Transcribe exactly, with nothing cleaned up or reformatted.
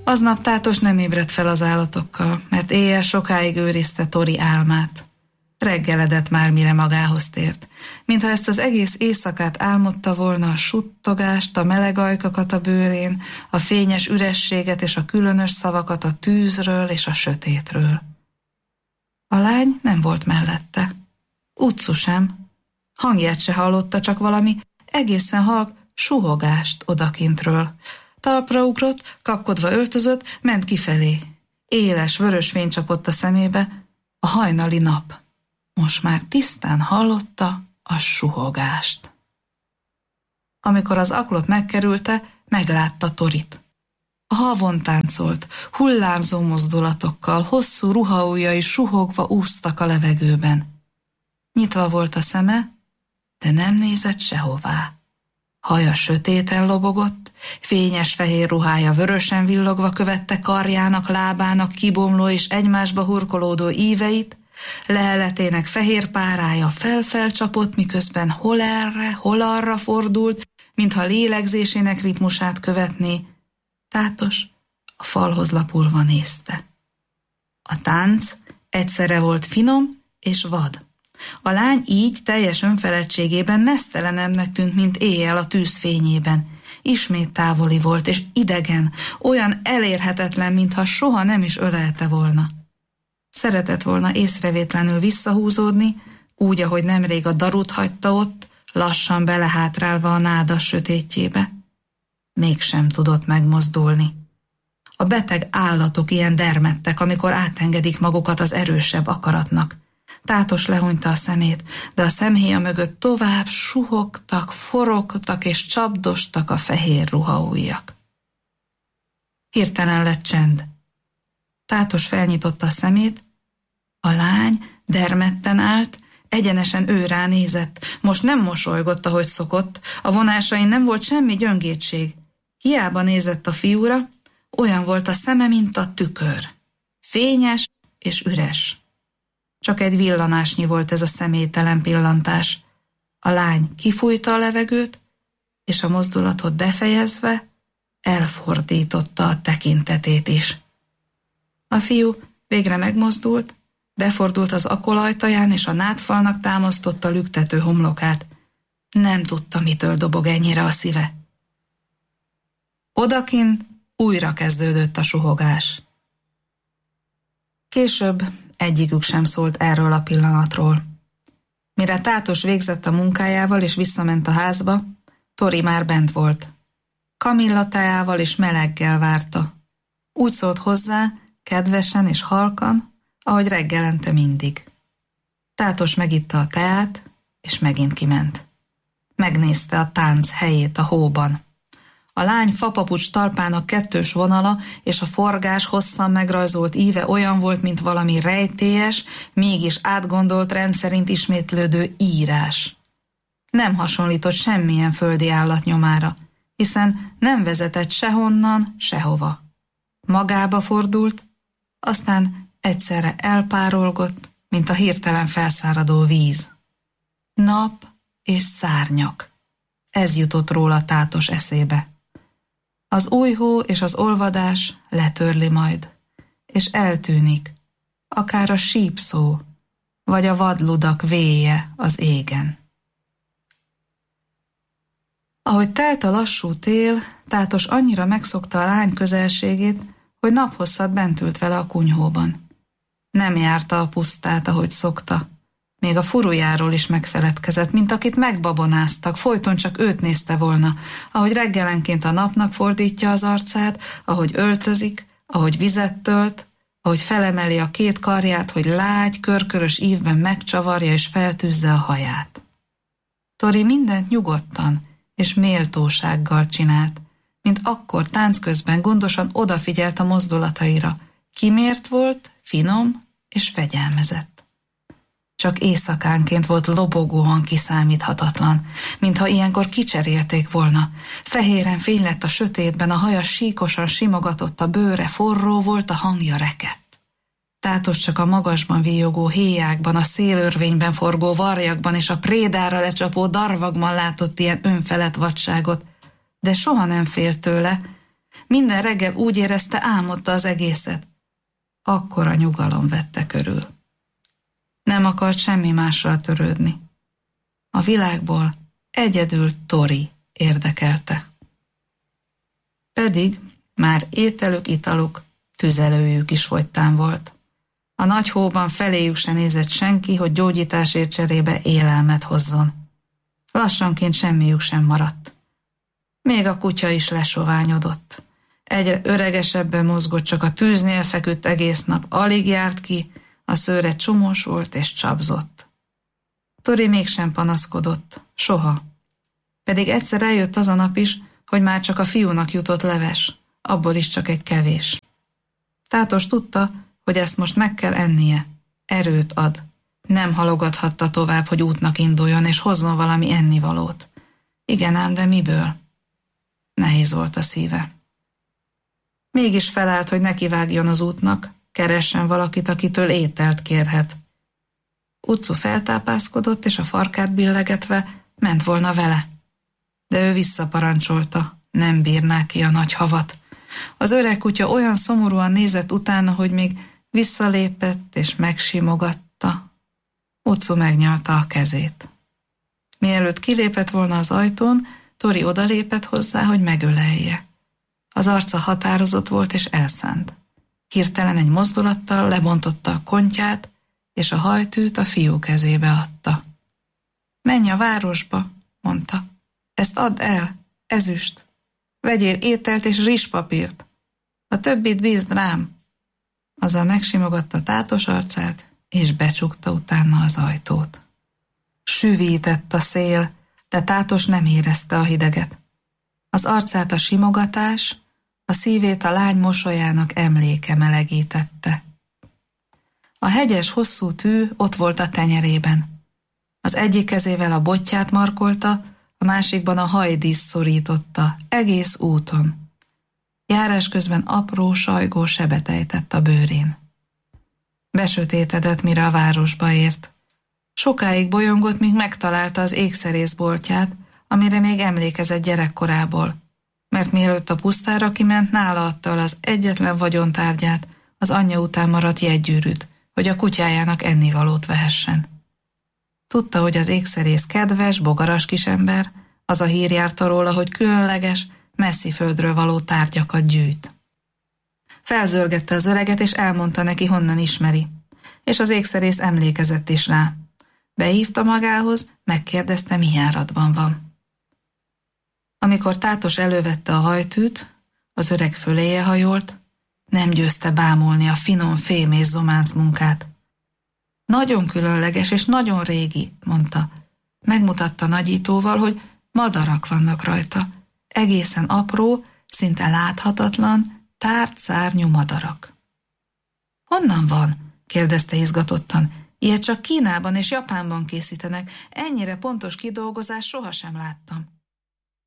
Aznap Tátos nem ébredt fel az állatokkal, mert éjjel sokáig őrizte Tori álmát. Reggeledett már, mire magához tért. Mintha ezt az egész éjszakát álmodta volna, a suttogást, a meleg ajkakat a bőrén, a fényes ürességet és a különös szavakat a tűzről és a sötétről. A lány nem volt mellette. Utcu sem. Hangját se hallotta, csak valami egészen halk suhogást odakintről. Talpra ugrott, kapkodva öltözött, ment kifelé. Éles, vörös fény csapott a szemébe, a hajnali nap. Most már tisztán hallotta a suhogást. Amikor az aklot megkerülte, meglátta Torit. A havon táncolt, hullámzó mozdulatokkal, hosszú ruhaujjai suhogva úsztak a levegőben. Nyitva volt a szeme, de nem nézett sehová. Haja sötéten lobogott, fényes fehér ruhája vörösen villogva követte karjának, lábának kibomló és egymásba hurkolódó íveit, leheletének fehér párája fel-felcsapott, miközben hol erre, hol arra fordult, mintha lélegzésének ritmusát követné. Tátos a falhoz lapulva nézte. A tánc egyszerre volt finom és vad. A lány így teljes önfeledtségében meztelenebbnek tűnt, mint éjjel a tűz fényében. Ismét távoli volt és idegen, olyan elérhetetlen, mintha soha nem is ölelte volna. Szeretett volna észrevétlenül visszahúzódni, úgy, ahogy nemrég a darut hagyta ott, lassan belehátrálva a nádas sötétjébe. Mégsem tudott megmozdulni. A beteg állatok ilyen dermedtek, amikor átengedik magukat az erősebb akaratnak. Tátos lehúnyta a szemét, de a szemhéja mögött tovább suhogtak, forogtak és csapdostak a fehér ruhaujjak. Hirtelen lett csend. Tátos felnyitotta a szemét, a lány dermedten állt, egyenesen ő ránézett. Most nem mosolygott, ahogy szokott, a vonásain nem volt semmi gyöngétség. Hiába nézett a fiúra, olyan volt a szeme, mint a tükör. Fényes és üres. Csak egy villanásnyi volt ez a személytelen pillantás. A lány kifújta a levegőt, és a mozdulatot befejezve elfordította a tekintetét is. A fiú végre megmozdult, befordult az akolajtaján, és a nádfalnak támasztotta lüktető homlokát. Nem tudta, mitől dobog ennyire a szíve. Odakint újra kezdődött a suhogás. Később egyikük sem szólt erről a pillanatról. Mire Tátos végzett a munkájával és visszament a házba, Tori már bent volt. Kamilla teával és meleggel várta. Úgy szólt hozzá, kedvesen és halkan, ahogy reggelente mindig. Tátos megitta a teát, és megint kiment. Megnézte a tánc helyét a hóban. A lány fapapucs talpának kettős vonala és a forgás hosszan megrajzolt íve olyan volt, mint valami rejtélyes, mégis átgondolt rendszerint ismétlődő írás. Nem hasonlított semmilyen földi állat nyomára, hiszen nem vezetett sehonnan, sehova. Magába fordult, aztán egyszerre elpárolgott, mint a hirtelen felszáradó víz. Nap és szárnyak. Ez jutott róla Tátos eszébe. Az új hó és az olvadás letörli majd, és eltűnik, akár a sípszó, vagy a vadludak véje az égen. Ahogy telt a lassú tél, Tátos annyira megszokta a lány közelségét, hogy naphosszat bent ült vele a kunyhóban. Nem járta a pusztát, ahogy szokta. Még a furujáról is megfeledkezett, mint akit megbabonáztak, folyton csak őt nézte volna, ahogy reggelenként a napnak fordítja az arcát, ahogy öltözik, ahogy vizet tölt, ahogy felemeli a két karját, hogy lágy, körkörös ívben megcsavarja és feltűzze a haját. Tori mindent nyugodtan és méltósággal csinált, mint akkor tánc közben gondosan odafigyelt a mozdulataira. Kimért volt, finom és fegyelmezett. Csak éjszakánként volt lobogóan kiszámíthatatlan, mintha ilyenkor kicserélték volna. Fehéren fény lett a sötétben, a haja síkosan simogatott a bőre, forró volt, a hangja rekett. Tátos csak a magasban víjogó héjákban, a szélörvényben forgó varjakban és a prédára lecsapó darvagban látott ilyen önfelett vadságot, de soha nem félt tőle, Minden reggel úgy érezte, álmodta az egészet. Akkora nyugalom vette körül. Nem akart semmi mással törődni. A világból egyedül Tori érdekelte. Pedig már ételük, italuk, tüzelőjük is fogytán volt. A nagy hóban feléjük se nézett senki, hogy gyógyításért cserébe élelmet hozzon. Lassanként semmiük sem maradt. Még a kutya is lesoványodott. Egyre öregesebben mozgott, csak a tűznél feküdt egész nap, alig járt ki, a szőre csomós volt és csapzott. Tori mégsem panaszkodott, soha. Pedig egyszer eljött az a nap is, hogy már csak a fiúnak jutott leves, abból is csak egy kevés. Tátos tudta, hogy ezt most meg kell ennie, erőt ad. Nem halogathatta tovább, hogy útnak induljon, és hozzon valami ennivalót. Igen ám, de miből? Nehéz volt a szíve. Mégis felállt, hogy nekivágjon az útnak, keressen valakit, akitől ételt kérhet. Utcu feltápászkodott, és a farkát billegetve ment volna vele. De ő visszaparancsolta, nem bírná ki a nagy havat. Az öreg kutya olyan szomorúan nézett utána, hogy még visszalépett és megsimogatta. Utcu megnyalta a kezét. Mielőtt kilépett volna az ajtón, Tori odalépett hozzá, hogy megölelje. Az arca határozott volt és elszánt. Hirtelen egy mozdulattal lebontotta a kontyát, és a hajtűt a fiú kezébe adta. Menj a városba, mondta. Ezt add el, ezüst. Vegyél ételt és rizspapírt. A többit bízd rám. Azzal megsimogatta Tátos arcát, és becsukta utána az ajtót. Süvített a szél, de Tátos nem érezte a hideget. Az arcát a simogatás, a szívét a lány mosolyának emléke melegítette. A hegyes, hosszú tű ott volt a tenyerében. Az egyik kezével a botját markolta, a másikban a hajdíszt szorította, egész úton. Járás közben apró, sajgó sebet ejtett a bőrén. Besötétedett, mire a városba ért. Sokáig bolyongott, míg megtalálta az ékszerészboltját, amire még emlékezett gyerekkorából, mert mielőtt a pusztára kiment, nála adta el az egyetlen vagyontárgyát, az anyja után maradt jegygyűrűt, hogy a kutyájának ennivalót vehessen. Tudta, hogy az ékszerész kedves, bogaras kisember, az a hír járta róla, hogy különleges, messzi földről való tárgyakat gyűjt. Felzörgette az öreget, és elmondta neki, honnan ismeri, és az ékszerész emlékezett is rá. Behívta magához, megkérdezte, mi járatban van. Amikor Tátos elővette a hajtűt, az öreg föléje hajolt, nem győzte bámulni a finom fém és zománc munkát. Nagyon különleges és nagyon régi, mondta. Megmutatta nagyítóval, hogy madarak vannak rajta. Egészen apró, szinte láthatatlan, tárt szárnyú madarak. Honnan van? Kérdezte izgatottan. Ilyet csak Kínában és Japánban készítenek. Ennyire pontos kidolgozást sohasem láttam.